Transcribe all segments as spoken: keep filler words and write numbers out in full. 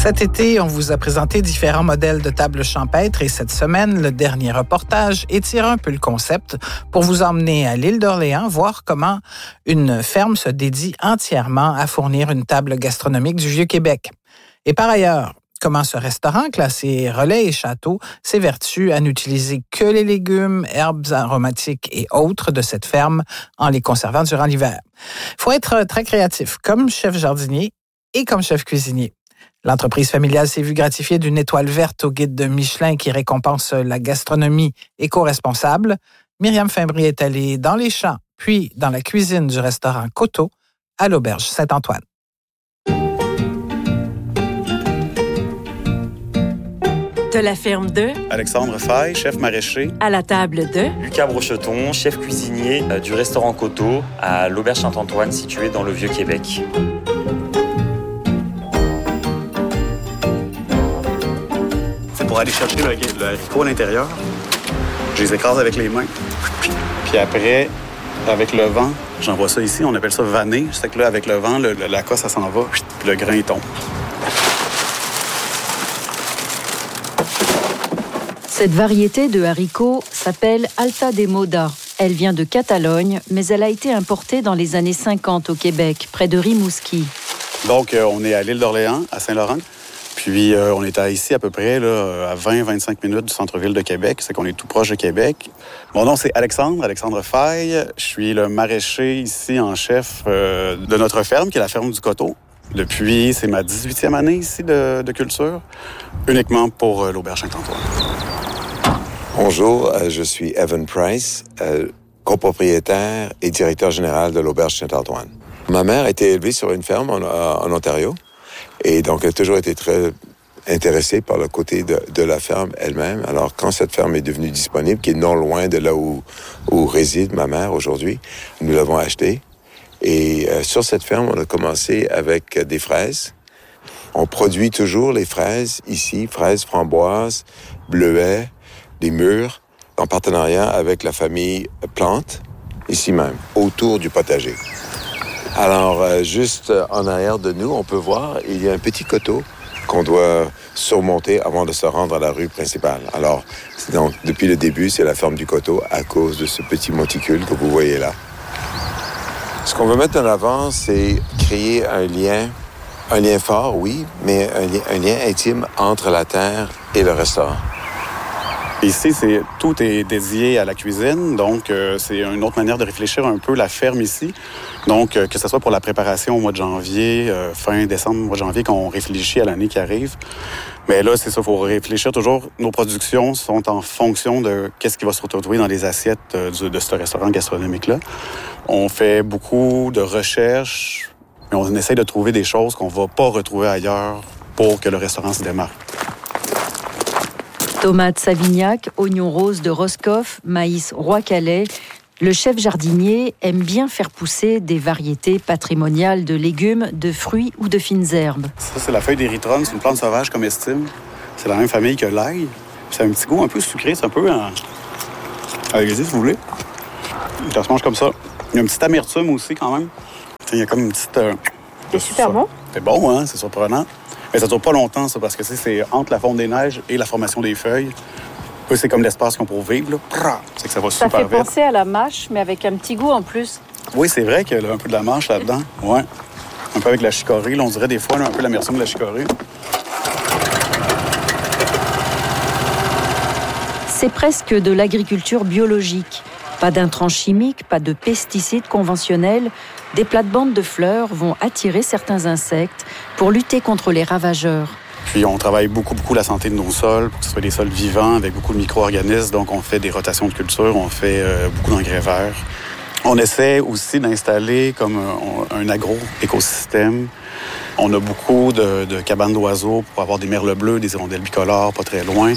Cet été, on vous a présenté différents modèles de tables champêtres et cette semaine, le dernier reportage étire un peu le concept pour vous emmener à l'île d'Orléans, voir comment une ferme se dédie entièrement à fournir une table gastronomique du Vieux-Québec. Et par ailleurs, comment ce restaurant classé relais et château s'évertue à n'utiliser que les légumes, herbes aromatiques et autres de cette ferme en les conservant durant l'hiver. Il faut être très créatif, comme chef jardinier et comme chef cuisinier. L'entreprise familiale s'est vue gratifiée d'une étoile verte au guide de Michelin qui récompense la gastronomie éco-responsable. Myriam Fimbry est allée dans les champs, puis dans la cuisine du restaurant Coteau à l'Auberge Saint-Antoine. De la ferme de Alexandre Faye, chef maraîcher. À la table de Lucas Brocheton, chef cuisinier du restaurant Coteau à l'Auberge Saint-Antoine situé dans le Vieux-Québec. Pour aller chercher le, le haricot à l'intérieur, je les écrase avec les mains. Puis après, avec le vent, j'envoie ça ici, on appelle ça vanner. C'est que là, avec le vent, le, le, la cosse, ça s'en va, puis le grain, il tombe. Cette variété de haricots s'appelle Alta de Moda. Elle vient de Catalogne, mais elle a été importée dans les années cinquante au Québec, près de Rimouski. Donc, euh, on est à l'île d'Orléans, à Saint-Laurent. Puis, euh, on est à, ici à peu près là, à vingt à vingt-cinq minutes du centre-ville de Québec. C'est qu'on est tout proche de Québec. Mon nom, c'est Alexandre, Alexandre Faye. Je suis le maraîcher ici en chef euh, de notre ferme, qui est la ferme du Coteau. Depuis, c'est ma dix-huitième année ici de, de culture, uniquement pour euh, l'Auberge Saint-Antoine. Bonjour, euh, je suis Evan Price, euh, copropriétaire et directeur général de l'Auberge Saint-Antoine. Ma mère a été élevée sur une ferme en, en Ontario. Et donc, elle a toujours été très intéressée par le côté de, de la ferme elle-même. Alors, quand cette ferme est devenue disponible, qui est non loin de là où, où réside ma mère aujourd'hui, nous l'avons achetée. Et euh, sur cette ferme, on a commencé avec des fraises. On produit toujours les fraises ici, fraises, framboises, bleuets, des mûres, en partenariat avec la famille Plante, ici même, autour du potager. Alors, euh, juste en arrière de nous, on peut voir, il y a un petit coteau qu'on doit surmonter avant de se rendre à la rue principale. Alors, donc, depuis le début, c'est la ferme du Coteau à cause de ce petit monticule que vous voyez là. Ce qu'on veut mettre en avant, c'est créer un lien, un lien fort, oui, mais un lien, un lien intime entre la terre et le restaurant. Ici, c'est, tout est dédié à la cuisine, donc euh, c'est une autre manière de réfléchir un peu la ferme ici. Donc, euh, que ce soit pour la préparation au mois de janvier, euh, fin décembre, mois de janvier, qu'on réfléchit à l'année qui arrive. Mais là, c'est ça, il faut réfléchir toujours. Nos productions sont en fonction de qu'est-ce qui va se retrouver dans les assiettes euh, de, de ce restaurant gastronomique-là. On fait beaucoup de recherches, mais on essaie de trouver des choses qu'on ne va pas retrouver ailleurs pour que le restaurant se démarque. Tomates Savignac, oignons roses de Roscoff, maïs Roi-Calais. Le chef jardinier aime bien faire pousser des variétés patrimoniales de légumes, de fruits ou de fines herbes. Ça, c'est la feuille d'érythrone, c'est une plante sauvage comestible. C'est la même famille que l'ail. C'est un petit goût un peu sucré, c'est un peu en... Allez-y, si vous voulez. Ça se mange comme ça. Il y a une petite amertume aussi, quand même. Il y a comme une petite... Euh... C'est super bon. C'est bon, hein? C'est surprenant. Mais ça dure pas longtemps, ça, parce que c'est entre la fonte des neiges et la formation des feuilles. Eux, c'est comme l'espace qu'ils ont pour vivre, là. C'est que ça va ça super vite. Ça fait penser à la mâche, mais avec un petit goût en plus. Oui, c'est vrai qu'il y a un peu de la mâche là-dedans. Ouais. Un peu avec la chicorée. Là, on dirait des fois là, un peu l'amertume de la chicorée. C'est presque de l'agriculture biologique. Pas d'intrants chimiques, pas de pesticides conventionnels. Des plates-bandes de fleurs vont attirer certains insectes pour lutter contre les ravageurs. Puis on travaille beaucoup, beaucoup la santé de nos sols, pour que ce soit des sols vivants avec beaucoup de micro-organismes. Donc on fait des rotations de culture, on fait euh, beaucoup d'engrais verts. On essaie aussi d'installer comme un, un agro-écosystème. On a beaucoup de, de cabanes d'oiseaux pour avoir des merles bleus, des hirondelles bicolores, pas très loin.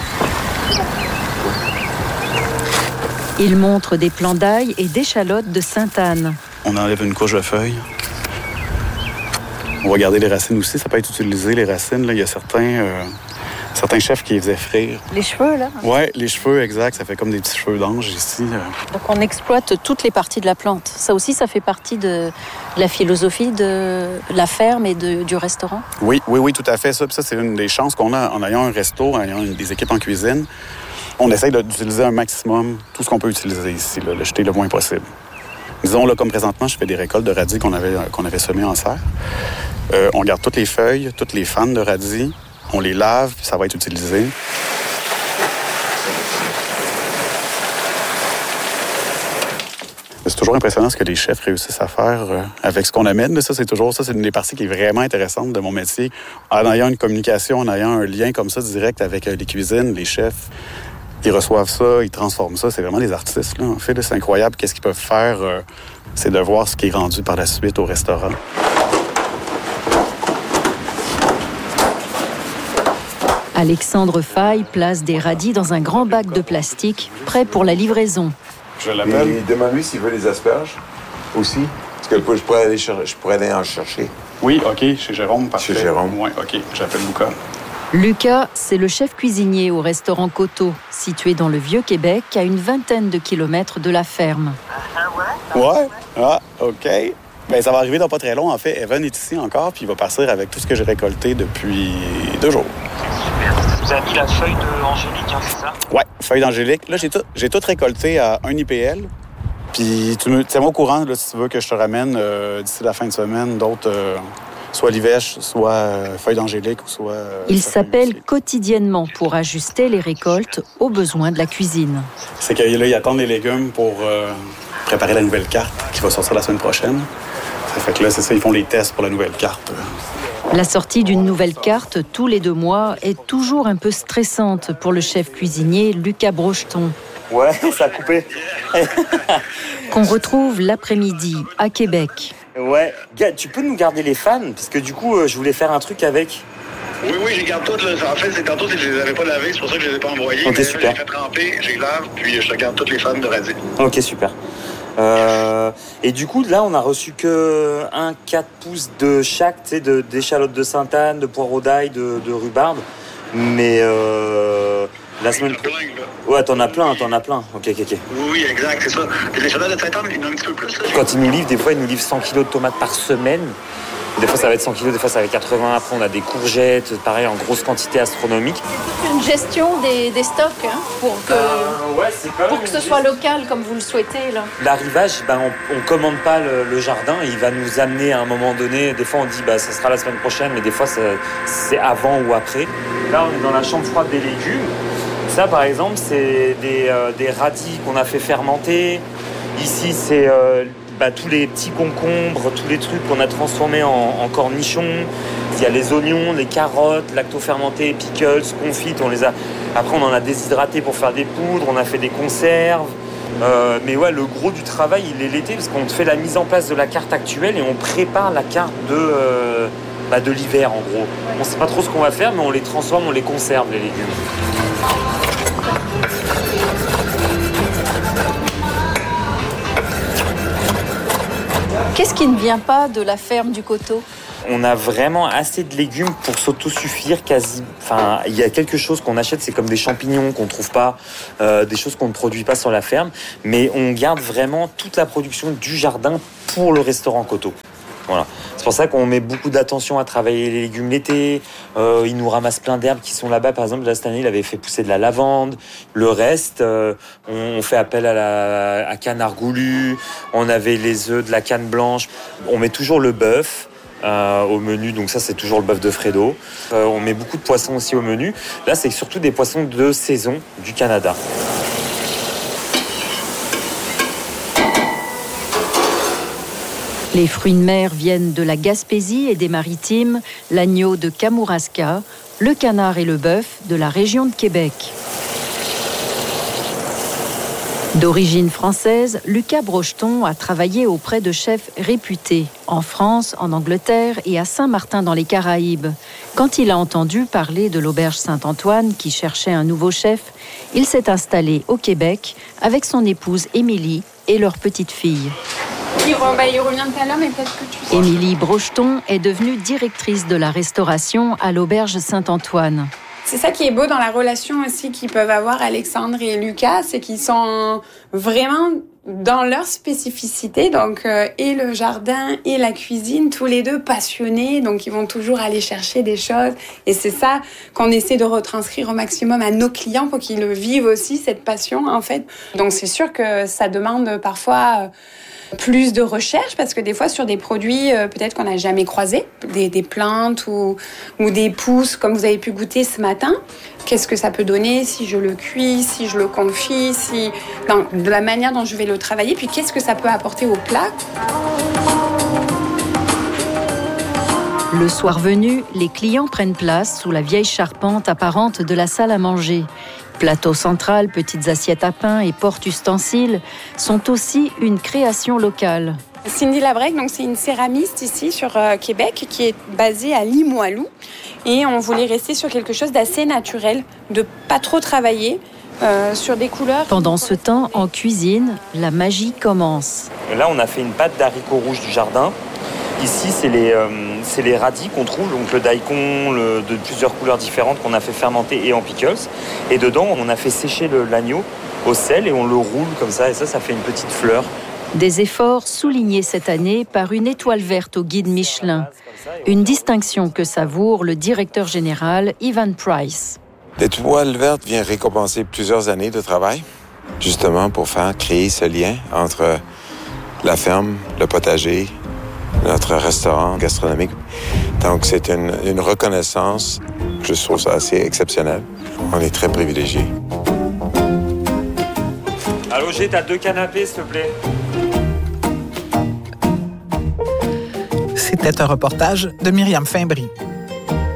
Il montre des plants d'ail et d'échalotes de Sainte-Anne. On enlève une couche de feuilles. On va garder les racines aussi. Ça peut être utilisé, les racines. Là. Il y a certains euh, certains chefs qui les faisaient frire. Les cheveux, là? Oui, les cheveux, exact. Ça fait comme des petits cheveux d'ange ici. Donc on exploite toutes les parties de la plante. Ça aussi, ça fait partie de la philosophie de la ferme et de, du restaurant? Oui, oui, oui, tout à fait. Ça, Puis ça c'est une des chances qu'on a en ayant un resto, en ayant des équipes en cuisine. On essaye d'utiliser un maximum tout ce qu'on peut utiliser ici, là, le jeter le moins possible. Disons, là, comme présentement, je fais des récoltes de radis qu'on avait, qu'on avait semées en serre. Euh, on garde toutes les feuilles, toutes les fans de radis, on les lave, puis ça va être utilisé. C'est toujours impressionnant ce que les chefs réussissent à faire euh, avec ce qu'on amène. Ça, c'est toujours ça, c'est une des parties qui est vraiment intéressante de mon métier. En ayant une communication, en ayant un lien comme ça direct avec euh, les cuisines, les chefs, ils reçoivent ça, ils transforment ça. C'est vraiment des artistes, là. En fait, là, c'est incroyable. Qu'est-ce qu'ils peuvent faire? Euh, c'est de voir ce qui est rendu par la suite au restaurant. Alexandre Faye place des radis dans un grand bac de plastique, prêt pour la livraison. Je l'appelle. Et demande-lui s'il veut les asperges aussi. Parce que je pourrais aller, cher- je pourrais aller en chercher. Oui, OK, chez Jérôme, parfait. Chez Jérôme. Oui, OK, j'appelle Lucas. Lucas, c'est le chef cuisinier au restaurant Coteau, situé dans le Vieux-Québec, à une vingtaine de kilomètres de la ferme. Ouais? Ah, OK. Bien, ça va arriver dans pas très long. En fait, Evan est ici encore, puis il va partir avec tout ce que j'ai récolté depuis deux jours. Vous avez mis la feuille d'Angélique, hein, c'est ça? Ouais, feuille d'Angélique. Là, j'ai tout, j'ai tout récolté à un I P L. Puis, tu me tiens-moi au courant, là, si tu veux que je te ramène euh, d'ici la fin de semaine d'autres, euh, soit l'ivèche, soit euh, feuille d'Angélique, ou soit... Euh, Il sa s'appelle feuille quotidiennement pour ajuster les récoltes aux besoins de la cuisine. C'est que là, ils attendent les légumes pour euh, préparer la nouvelle carte qui va sortir la semaine prochaine. Ça fait que là, c'est ça, ils font les tests pour la nouvelle carte. La sortie d'une nouvelle carte tous les deux mois est toujours un peu stressante pour le chef cuisinier Lucas Brocheton. Ouais, ça a coupé. Qu'on retrouve l'après-midi à Québec. Ouais, gars, tu peux nous garder les fans? Parce que du coup, euh, je voulais faire un truc avec. Oui, oui, j'ai garde toutes. Là. En fait, c'est tantôt, c'est que je les avais pas lavés, c'est pour ça que je les ai pas envoyés. Ok, mais super. Là, j'ai fait tremper, j'ai lave, puis je regarde toutes les fans de radis. Ok, super. Euh, et du coup, là, on a reçu que un quatre pouces de chaque, tu sais, de, d'échalotes de Sainte-Anne, de poireaux d'ail, de, de rhubarbe. Mais euh, la semaine prochaine. Ouais, t'en as plein, t'en as plein. Ok, ok, ok. Oui, oui, exact, c'est ça. Les échalotes de Sainte-Anne, il y en a un petit peu plus. Là. Quand ils nous livrent, des fois, ils nous livrent cent kilos de tomates par semaine. Des fois, ça va être cent kilos, des fois, ça va être quatre-vingts. Après, on a des courgettes, pareil, en grosse quantité astronomique. Une gestion des, des stocks hein, pour que, Euh, ouais, c'est quand même pour que ce soit local comme vous le souhaitez. Là. L'arrivage, ben, on ne commande pas le, le jardin, il va nous amener à un moment donné. Des fois, on dit bah, ça sera la semaine prochaine, mais des fois, ça, c'est avant ou après. Là, on est dans la chambre froide des légumes. Ça, par exemple, c'est des, euh, des radis qu'on a fait fermenter. Ici, c'est euh, bah, tous les petits concombres, tous les trucs qu'on a transformés en, en cornichons. Il y a les oignons, les carottes, lacto-fermentés, pickles, confites. On les a... Après, on en a déshydraté pour faire des poudres, on a fait des conserves. Euh, mais ouais, le gros du travail, il est l'été, parce qu'on fait la mise en place de la carte actuelle et on prépare la carte de, euh, bah, de l'hiver, en gros. On ne sait pas trop ce qu'on va faire, mais on les transforme, on les conserve, les légumes. Qu'est-ce qui ne vient pas de la ferme du Coteau? On a vraiment assez de légumes pour s'autosuffire quasi. Enfin, il y a quelque chose qu'on achète, c'est comme des champignons qu'on trouve pas, euh, des choses qu'on ne produit pas sur la ferme, mais on garde vraiment toute la production du jardin pour le restaurant Coteau. Voilà. C'est pour ça qu'on met beaucoup d'attention à travailler les légumes l'été. Euh, ils nous ramassent plein d'herbes qui sont là-bas. Par exemple, là, cette année, il avait fait pousser de la lavande. Le reste, euh, on fait appel à la à canne goulu. On avait les œufs de la canne blanche. On met toujours le bœuf euh, au menu. Donc ça, c'est toujours le bœuf de Fredo. Euh, on met beaucoup de poissons aussi au menu. Là, c'est surtout des poissons de saison du Canada. Les fruits de mer viennent de la Gaspésie et des Maritimes, l'agneau de Kamouraska, le canard et le bœuf de la région de Québec. D'origine française, Lucas Brocheton a travaillé auprès de chefs réputés, en France, en Angleterre et à Saint-Martin dans les Caraïbes. Quand il a entendu parler de l'Auberge Saint-Antoine qui cherchait un nouveau chef, il s'est installé au Québec avec son épouse Émilie et leur petite fille. Il, re, bah, il revient tout à l'heure, mais peut-être que tu sais. Émilie Brocheton est devenue directrice de la restauration à l'Auberge Saint-Antoine. C'est ça qui est beau dans la relation aussi qu'ils peuvent avoir Alexandre et Lucas, c'est qu'ils sont vraiment dans leur spécificité, donc euh, et le jardin et la cuisine, tous les deux passionnés, donc ils vont toujours aller chercher des choses, et c'est ça qu'on essaie de retranscrire au maximum à nos clients pour qu'ils le vivent aussi, cette passion en fait. Donc c'est sûr que ça demande parfois euh, plus de recherche, parce que des fois sur des produits euh, peut-être qu'on n'a jamais croisés, des, des plantes ou, ou des pousses comme vous avez pu goûter ce matin, qu'est-ce que ça peut donner si je le cuis, si je le confie, si, dans, de la manière dont je vais le travailler, puis qu'est-ce que ça peut apporter au plat. Le soir venu, les clients prennent place sous la vieille charpente apparente de la salle à manger. Plateau central, petites assiettes à pain et porte-ustensiles sont aussi une création locale. Cindy Labrec, donc c'est une céramiste ici sur euh, Québec qui est basée à Limoilou, et on voulait rester sur quelque chose d'assez naturel, de pas trop travailler euh, sur des couleurs. Pendant ce temps, en cuisine, la magie commence. Là, on a fait une pâte d'haricots rouges du jardin. Ici, c'est les, euh, c'est les radis qu'on trouve, donc le daikon le, de plusieurs couleurs différentes qu'on a fait fermenter et en pickles. Et dedans, on a fait sécher le, l'agneau au sel et on le roule comme ça, et ça, ça fait une petite fleur. Des efforts soulignés cette année par une étoile verte au guide Michelin. Une distinction que savoure le directeur général Ivan Price. L'étoile verte vient récompenser plusieurs années de travail, justement pour faire créer ce lien entre la ferme, le potager, notre restaurant gastronomique. Donc, c'est une, une reconnaissance. Je trouve ça assez exceptionnel. On est très privilégiés. Allô, j'ai t'as deux canapés, s'il te plaît. C'était un reportage de Myriam Fimbry.